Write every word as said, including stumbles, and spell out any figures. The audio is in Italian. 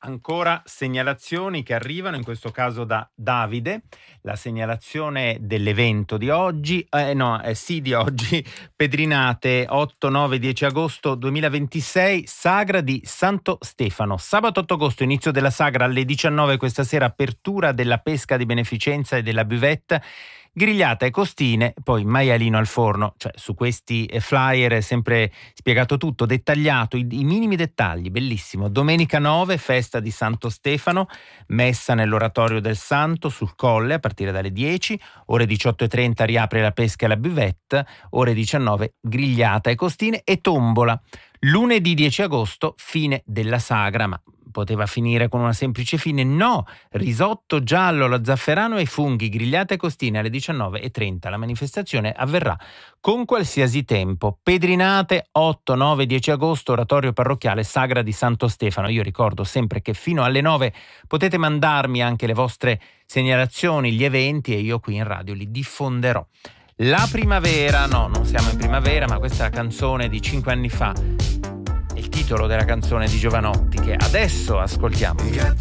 Ancora segnalazioni che arrivano, in questo caso da Davide. La segnalazione dell'evento di oggi, eh, no, eh, sì di oggi, Pedrinate, otto, nove, dieci agosto duemilaventisei, Sagra di Santo Stefano. Sabato otto agosto, inizio della Sagra alle diciannove, questa sera apertura della pesca di beneficenza e della buvette, grigliata e costine, poi maialino al forno. Cioè, su questi flyer è sempre spiegato tutto, dettagliato, i, i minimi dettagli, bellissimo. Domenica nove, festa di Santo Stefano, messa nell'oratorio del Santo sul Colle a partire dalle dieci, ore diciotto e trenta riapre la pesca e la buvette, ore diciannove grigliata e costine e tombola. Lunedì dieci agosto, fine della Sagra, ma poteva finire con una semplice fine? No! Risotto giallo allo zafferano e funghi, grigliate e costine alle diciannove e trenta. La manifestazione avverrà con qualsiasi tempo. Pedrinate, otto, nove, dieci agosto, oratorio parrocchiale Sagra di Santo Stefano. Io ricordo sempre che fino alle nove potete mandarmi anche le vostre segnalazioni, gli eventi, e io qui in radio li diffonderò. La primavera, no, non siamo in primavera, ma questa è la canzone di cinque anni fa. Il titolo della canzone di Giovanotti che adesso ascoltiamo.